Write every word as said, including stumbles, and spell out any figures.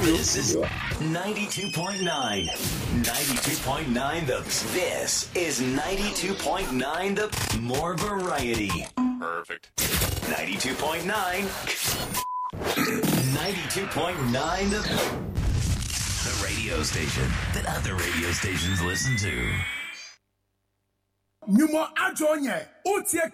This is ninety-two point nine. ninety-two point nine the This is ninety-two point nine the more variety. Perfect. ninety-two point nine. ninety-two point nine the the radio station that other radio stations listen to. Nyuma ajonye, utie